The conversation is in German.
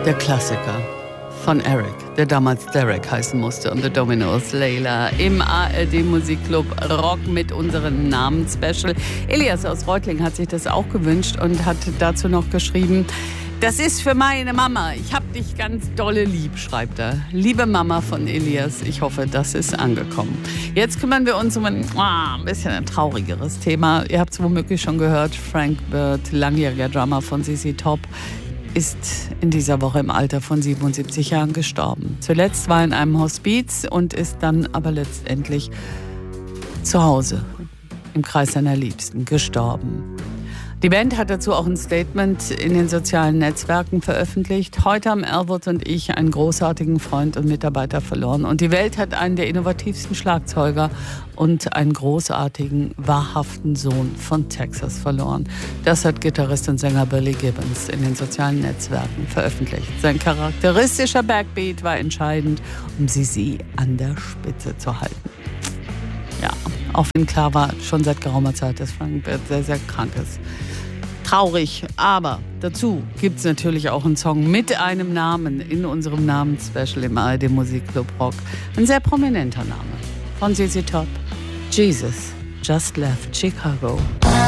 Der Klassiker von Eric, der damals Derek heißen musste, und The Dominos, Layla im ARD Musikclub Rock mit unserem Namensspecial. Elias aus Reutlingen hat sich das auch gewünscht und hat dazu noch geschrieben: Das ist für meine Mama. Ich hab dich ganz dolle lieb, schreibt er. Liebe Mama von Elias, ich hoffe, das ist angekommen. Jetzt kümmern wir uns um ein bisschen ein traurigeres Thema. Ihr habt es womöglich schon gehört, Frank Bird, langjähriger Drummer von ZZ Top, ist in dieser Woche im Alter von 77 Jahren gestorben. Zuletzt war er in einem Hospiz und ist dann aber letztendlich zu Hause im Kreis seiner Liebsten gestorben. Die Band hat dazu auch ein Statement in den sozialen Netzwerken veröffentlicht. Heute haben Elwood und ich einen großartigen Freund und Mitarbeiter verloren. Und die Welt hat einen der innovativsten Schlagzeuger und einen großartigen, wahrhaften Sohn von Texas verloren. Das hat Gitarrist und Sänger Billy Gibbons in den sozialen Netzwerken veröffentlicht. Sein charakteristischer Backbeat war entscheidend, um sie an der Spitze zu halten. Ja, auch wenn klar war, schon seit geraumer Zeit, dass Frank Bird sehr, sehr krank ist. Traurig, aber dazu gibt es natürlich auch einen Song mit einem Namen in unserem Namensspecial im ARD Musikclub Rock. Ein sehr prominenter Name von ZZ Top. Jesus just left Chicago.